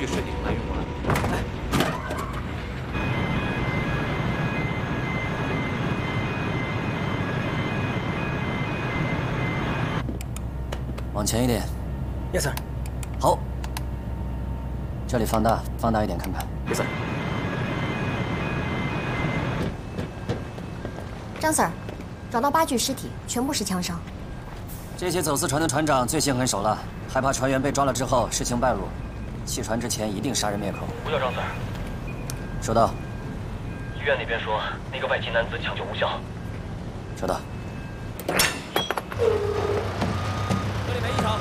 据水底来源过来。 往前一点。 Yes sir。 好。这里放大一点看看。 Yes sir。 张 Sir， 找到8具尸体，全部是枪伤。 这些走私船的船长最心狠手辣，害怕船员被抓了之后事情败露，弃船之前一定杀人灭口。 不要张 Sir。 收到。 医院那边说那个外籍男子抢救无效。 收到。 这里没异常。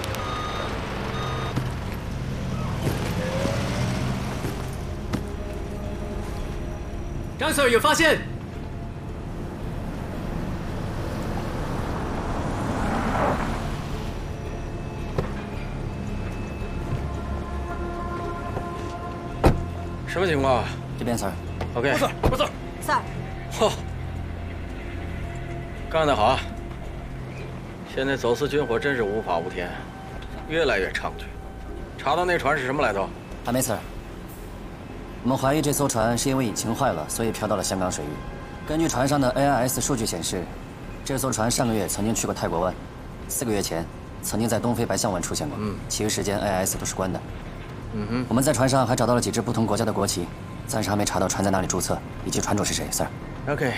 张 Sir 有发现。 什么情况？ 这边 Sir。 OK。 不是。 Sir。 嚯，干得好！现在走私军火真是无法无天，越来越猖獗。查到那船是什么来头？ 还没 Sir。我们怀疑这艘船是因为引擎坏了，所以飘到了香港水域。根据船上的 AIS 数据显示，这艘船上个月曾经去过泰国湾，4个月前曾经在东非白象湾出现过。其余时间 AIS 都是关的。我们在船上还找到了几支不同国家的国旗，暂时还没查到船在哪里注册，以及船主是谁 ，Sir。 OK。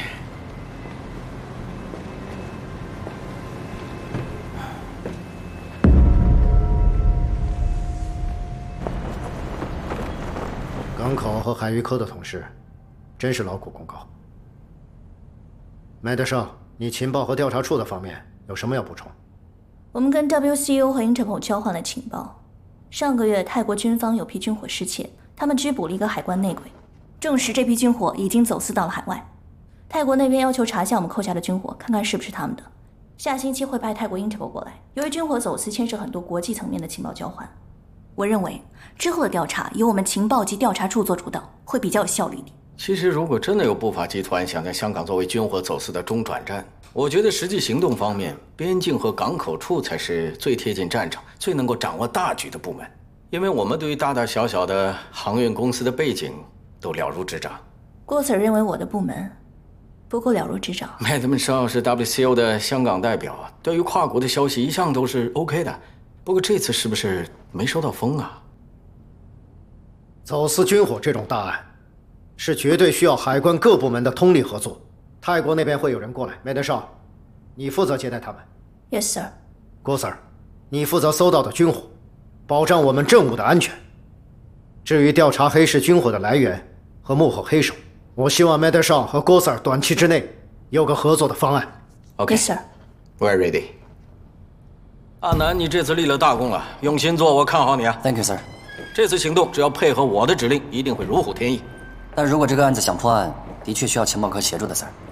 港口和海域科的同事，真是劳苦功高。麦德胜，你情报和调查处的方面有什么要补充？ 我们跟 WCO 和 Interpol 交换了情报。上个月，泰国军方有批军火失窃，他们拘捕了一个海关内鬼，证实这批军火已经走私到了海外。泰国那边要求查下我们扣下的军火，看看是不是他们的。下星期会派泰国 Interpol 过来。由于军火走私牵涉很多国际层面的情报交换，我认为之后的调查由我们情报及调查处做主导，会比较有效率一点。 其实，如果真的有不法集团想在香港作为军火走私的中转站，我觉得实际行动方面，边境和港口处才是最贴近战场、最能够掌握大局的部门。因为我们对于大大小小的航运公司的背景都了如指掌。 郭 Sir 认为我的部门不够了如指掌。 Madam Shaw 是 WCO 的香港代表，对于跨国的消息一向都是 OK 的。不过这次是不是没收到风啊？ 走私军火这种大案，是绝对需要海关各部门的通力合作。泰国那边会有人过来，麦德少，你负责接待他们。 Yes, sir。 郭 Sir， 你负责搜到的军火，保障我们政务的安全。至于调查黑市军火的来源和幕后黑手，我希望麦德少和郭 Sir 短期之内有个合作的方案。 OK, Yes, sir. We're ready. 阿南，你这次立了大功了，用心做，我看好你啊 ！Thank you, Sir。 这次行动只要配合我的指令，一定会如虎添翼。 但如果这个案子想破案，的确需要情报科协助的，Sir。